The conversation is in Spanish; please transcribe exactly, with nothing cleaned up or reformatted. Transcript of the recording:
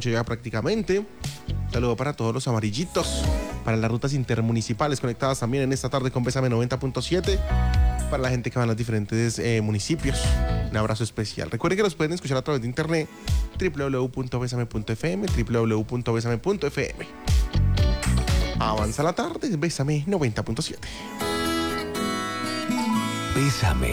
medianoche ya prácticamente. Saludo para todos los amarillitos, para las rutas intermunicipales conectadas también en esta tarde con Bésame noventa punto siete, para la gente que va en los diferentes eh, municipios. Un abrazo especial. Recuerden que los pueden escuchar a través de internet, doble u doble u doble u punto besame punto efe eme, doble u doble u doble u punto besame punto efe eme. Avanza la tarde, Bésame noventa punto siete. Bésame